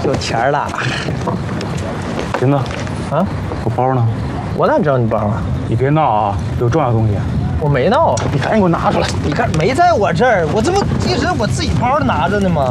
有钱了。 金子， 啊， 我包呢？ 我哪知道你包啊？ 你别闹啊，有重要东西。 我没闹， 你赶紧给我拿出来。 你看没在我这儿，我这不一直我自己包着拿着呢吗？